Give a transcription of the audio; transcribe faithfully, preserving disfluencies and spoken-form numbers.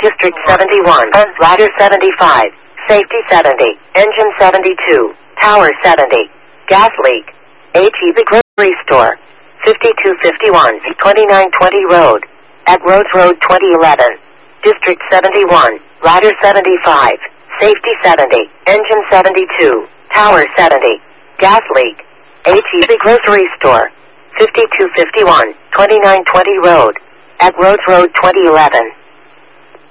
District seventy-one, Ladder seventy-five, Safety seventy, Engine seventy-two, Tower seventy, Gas leak, H E B Grocery Store, fifty-two fifty-one, twenty-nine twenty Road, at Rhodes Road twenty eleven, District seventy-one, Ladder seventy-five, Safety seventy, Engine seventy-two, Tower seventy, Gas leak, H E B Grocery Store, fifty-two fifty-one, twenty-nine twenty Road, at Rhodes Road twenty eleven.